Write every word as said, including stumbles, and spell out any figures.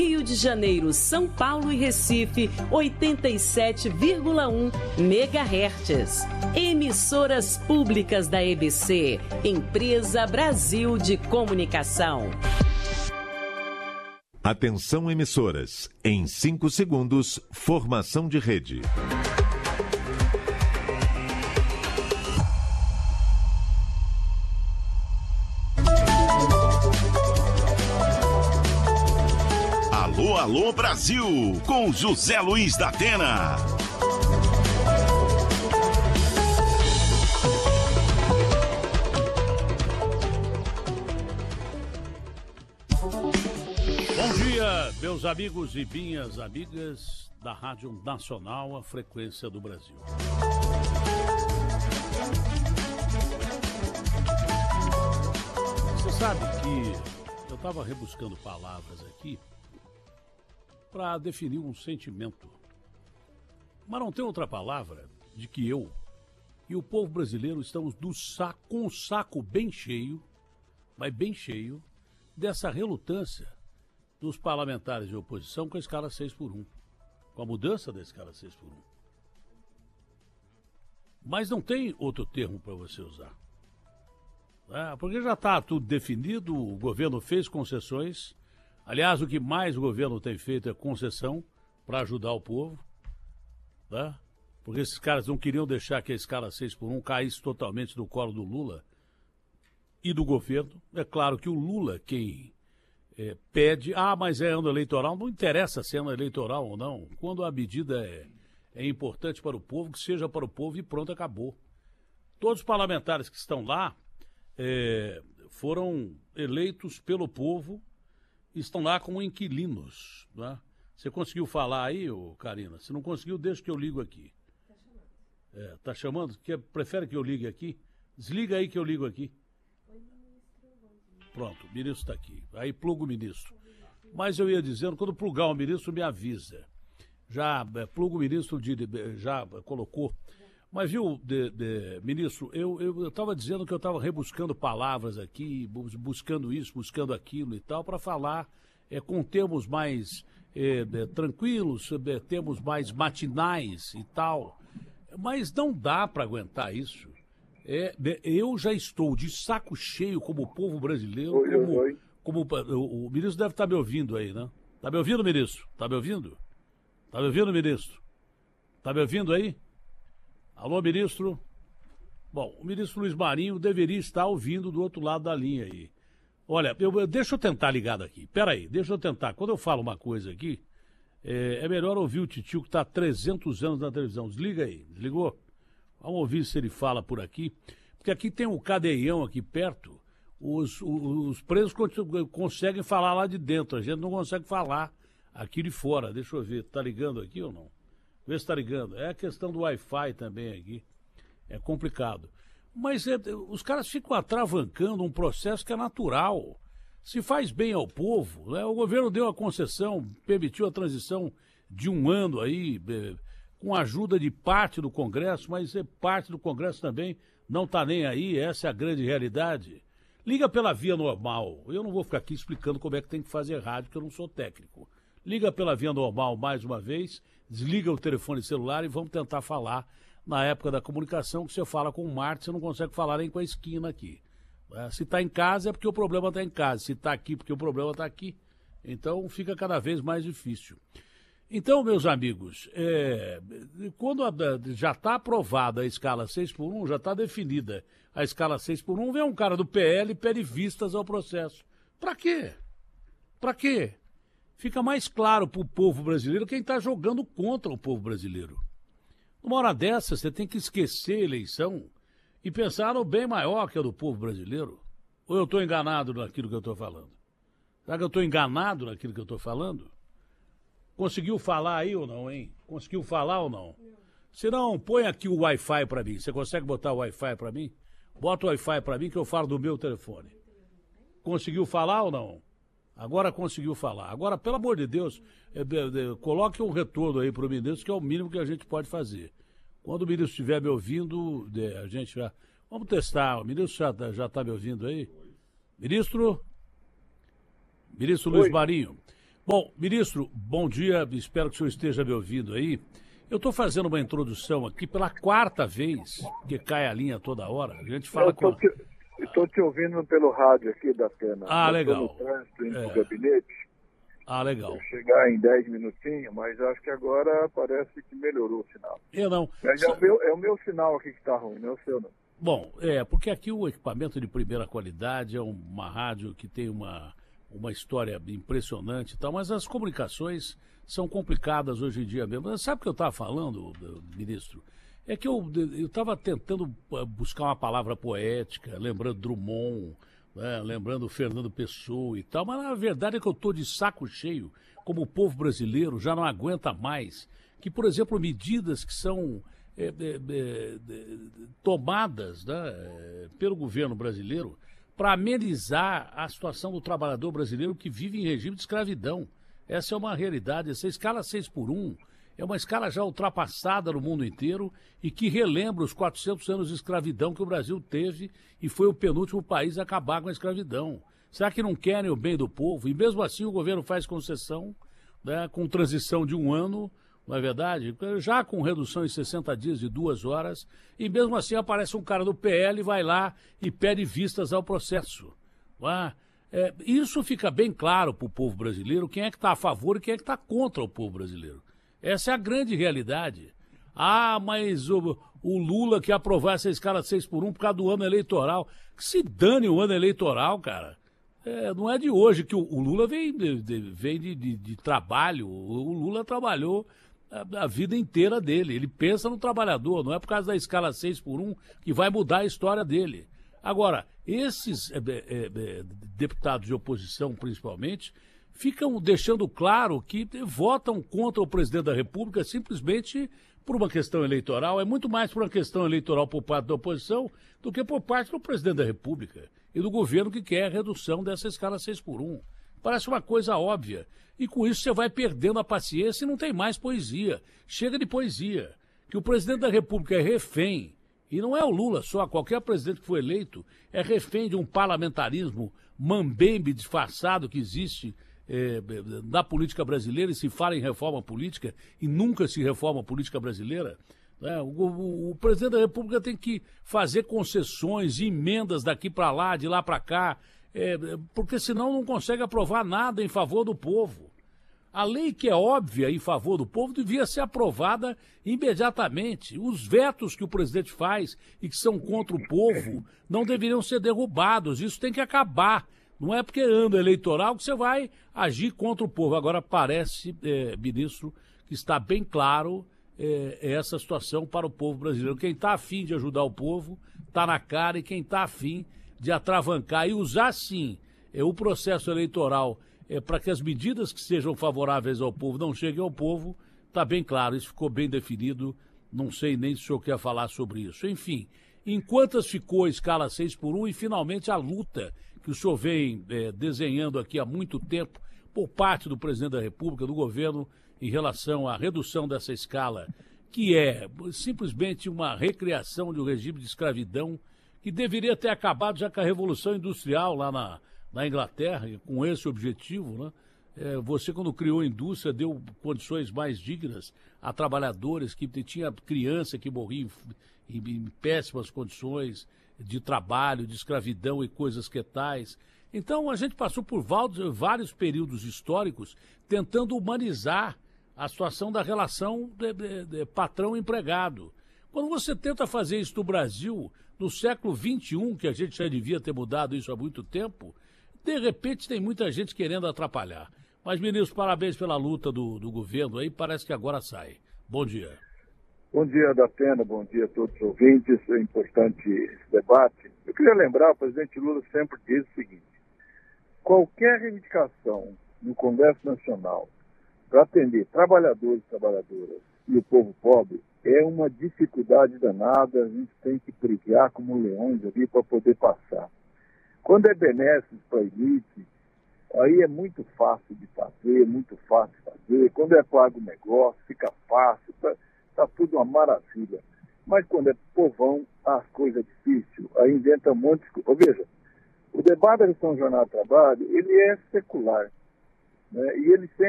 Rio de Janeiro, São Paulo e Recife, oitenta e sete vírgula um megahertz. Emissoras públicas da E B C, Empresa Brasil de Comunicação. Atenção, emissoras. Em cinco segundos, formação de rede. Alô, alô, Brasil, com José Luiz da Atena. Bom dia, meus amigos e minhas amigas da Rádio Nacional, a frequência do Brasil. Você sabe que eu estava rebuscando palavras aqui para definir um sentimento. Mas não tem outra palavra de que eu e o povo brasileiro estamos do saco, com o saco bem cheio, mas bem cheio, dessa relutância dos parlamentares de oposição com a escala seis por um, com a mudança da escala seis por um. Mas não tem outro termo para você usar. É, porque já está tudo definido, o governo fez concessões. Aliás, o que mais o governo tem feito é concessão para ajudar o povo, né? Porque esses caras não queriam deixar que a escala seis por um caísse totalmente no colo do Lula e do governo. É claro que o Lula, quem é, pede, ah, mas é ano eleitoral, não interessa se é ano eleitoral ou não. Quando a medida é, é importante para o povo, que seja para o povo e pronto, acabou. Todos os parlamentares que estão lá é, foram eleitos pelo povo, estão lá como inquilinos, né? Você conseguiu falar aí, ô Karina? Se não conseguiu, deixa que eu ligo aqui. Tá chamando. É, tá chamando? Quer, prefere que eu ligue aqui? Desliga aí que eu ligo aqui. Pronto, o ministro está aqui. Aí pluga o ministro. Mas eu ia dizendo, quando plugar o ministro, me avisa. Já é, pluga o ministro, de, de, já colocou. Mas viu, de, de, ministro, eu estava dizendo que eu estava rebuscando palavras aqui, buscando isso, buscando aquilo e tal, para falar é, com termos mais é, é, tranquilos, é, termos mais matinais e tal. Mas não dá para aguentar isso. É, eu já estou de saco cheio como povo brasileiro. Oi, como, oi. como o, o ministro deve estar me ouvindo aí, né? Está me ouvindo, ministro? Está me ouvindo? Está me ouvindo, ministro? Está me ouvindo aí? Alô, ministro? Bom, o ministro Luiz Marinho deveria estar ouvindo do outro lado da linha aí. Olha, eu, deixa eu tentar ligado aqui. Pera aí, deixa eu tentar. Quando eu falo uma coisa aqui, é, é melhor ouvir o titio que está há trezentos anos na televisão. Desliga aí. Desligou? Vamos ouvir se ele fala por aqui. Porque aqui tem um cadeião aqui perto. Os, os, os presos conseguem falar lá de dentro. A gente não consegue falar aqui de fora. Deixa eu ver. Tá ligando aqui ou não? Vê se está ligando. É a questão do Wi-Fi também aqui. É complicado. Mas é, os caras ficam atravancando um processo que é natural. Se faz bem ao povo, né? O governo deu a concessão, permitiu a transição de um ano aí, é, com a ajuda de parte do Congresso, mas é, parte do Congresso também não está nem aí, essa é a grande realidade. Liga pela via normal. Eu não vou ficar aqui explicando como é que tem que fazer rádio, porque eu não sou técnico. Liga pela via normal mais uma vez, desliga o telefone celular e vamos tentar falar na época da comunicação, que você fala com o Marte, você não consegue falar nem com a esquina aqui. Se está em casa é porque o problema está em casa, se está aqui porque o problema está aqui. Então fica cada vez mais difícil. Então, meus amigos, é, quando a, já está aprovada a escala seis por um, já está definida a escala seis por um, vem um cara do P L e pede vistas ao processo. Para quê? Para quê? Fica mais claro para o povo brasileiro quem está jogando contra o povo brasileiro. Numa hora dessa, você tem que esquecer a eleição e pensar no bem maior que é do povo brasileiro. Ou eu estou enganado naquilo que eu estou falando? Será que eu estou enganado naquilo que eu estou falando? Conseguiu falar aí ou não, hein? Conseguiu falar ou não? Se não, põe aqui o Wi-Fi para mim. Você consegue botar o Wi-Fi para mim? Bota o Wi-Fi para mim que eu falo do meu telefone. Conseguiu falar ou não? Agora conseguiu falar. Agora, pelo amor de Deus, é, é, é, coloque um retorno aí para o ministro, que é o mínimo que a gente pode fazer. Quando o ministro estiver me ouvindo, é, a gente já... Vamos testar. O ministro já, já está me ouvindo aí? Ministro? Ministro Luiz Marinho. Bom, ministro, bom dia, espero que o senhor esteja me ouvindo aí. Eu estou fazendo uma introdução aqui pela quarta vez, porque cai a linha toda hora. A gente fala Eu estou te, te ouvindo pelo rádio aqui da Pena. Ah, eu legal. Estou no trânsito, indo É. pro gabinete. Ah, legal. Vou chegar em dez minutinhos, mas acho que agora parece que melhorou o sinal. Eu não. Mas é o meu, é o meu sinal aqui que está ruim, não é o seu não. Bom, é, porque aqui o equipamento de primeira qualidade é uma rádio que tem uma, uma história impressionante e tal, mas as comunicações são complicadas hoje em dia mesmo. Mas sabe o que eu estava falando, ministro? É que eu estava tentando buscar uma palavra poética, lembrando Drummond, né, lembrando Fernando Pessoa e tal, mas a verdade é que eu estou de saco cheio, como o povo brasileiro já não aguenta mais, que, por exemplo, medidas que são é, é, é, tomadas, né, pelo governo brasileiro para amenizar a situação do trabalhador brasileiro que vive em regime de escravidão. Essa é uma realidade. Essa escala seis por um é uma escala já ultrapassada no mundo inteiro e que relembra os quatrocentos anos de escravidão que o Brasil teve e foi o penúltimo país a acabar com a escravidão. Será que não querem o bem do povo? E mesmo assim o governo faz concessão, né, com transição de um ano, não é verdade? Já com redução em sessenta dias de duas horas, e mesmo assim aparece um cara do P L e vai lá e pede vistas ao processo. Não é? É, isso fica bem claro para o povo brasileiro, quem é que está a favor e quem é que está contra o povo brasileiro. Essa é a grande realidade. Ah, mas o, o Lula quer aprovar essa escala seis por um por causa do ano eleitoral. Que se dane o ano eleitoral, cara. É, não é de hoje que o, o Lula vem, de, de, vem de, de, de trabalho. O, o Lula trabalhou a, a vida inteira dele. Ele pensa no trabalhador, não é por causa da escala seis por um que vai mudar a história dele. Agora, esses é, é, é, deputados de oposição, principalmente, ficam deixando claro que votam contra o presidente da República simplesmente por uma questão eleitoral. É muito mais por uma questão eleitoral por parte da oposição do que por parte do presidente da República e do governo que quer a redução dessa escala seis por um. Parece uma coisa óbvia. E com isso você vai perdendo a paciência e não tem mais poesia. Chega de poesia. Que o presidente da República é refém. E não é o Lula só, qualquer presidente que foi eleito é refém de um parlamentarismo mambembe disfarçado que existe é, na política brasileira e se fala em reforma política e nunca se reforma a política brasileira. Né? O, o, o presidente da República tem que fazer concessões, emendas daqui para lá, de lá para cá, é, porque senão não consegue aprovar nada em favor do povo. A lei que é óbvia em favor do povo devia ser aprovada imediatamente. Os vetos que o presidente faz e que são contra o povo não deveriam ser derrubados. Isso tem que acabar. Não é porque é ano eleitoral que você vai agir contra o povo. Agora parece, é, ministro, que está bem claro é, essa situação para o povo brasileiro. Quem está afim de ajudar o povo está na cara, e quem está afim de atravancar e usar, sim, é, o processo eleitoral É, para que as medidas que sejam favoráveis ao povo não cheguem ao povo, está bem claro, isso ficou bem definido, não sei nem se o senhor quer falar sobre isso. Enfim, enquanto ficou a escala seis por um e finalmente a luta que o senhor vem é, desenhando aqui há muito tempo por parte do presidente da República, do governo, em relação à redução dessa escala, que é simplesmente uma recriação de um regime de escravidão que deveria ter acabado já com a Revolução Industrial lá na... na Inglaterra, com esse objetivo, né? É, você, quando criou a indústria, deu condições mais dignas a trabalhadores, que tinha criança que morria em, em, em péssimas condições de trabalho, de escravidão e coisas que tais. Então, a gente passou por vários períodos históricos tentando humanizar a situação da relação de, de, de patrão-empregado. Quando você tenta fazer isso no Brasil, no século vinte e um, que a gente já devia ter mudado isso há muito tempo, de repente tem muita gente querendo atrapalhar. Mas, ministro, parabéns pela luta do, do governo aí, parece que agora sai. Bom dia. Bom dia, Datena, bom dia a todos os ouvintes. É importante esse debate. Eu queria lembrar, o presidente Lula sempre diz o seguinte: qualquer reivindicação no Congresso Nacional para atender trabalhadores e trabalhadoras e o povo pobre é uma dificuldade danada, a gente tem que brigar como leões ali para poder passar. Quando é benéfico para a elite, aí é muito fácil de fazer, muito fácil de fazer. Quando é pago o negócio, fica fácil, está tá tudo uma maravilha. Mas quando é povão, as coisas difíceis, aí inventa um monte de coisa. Veja, o debate da São Jornal do Trabalho, ele é secular. né? E ele sempre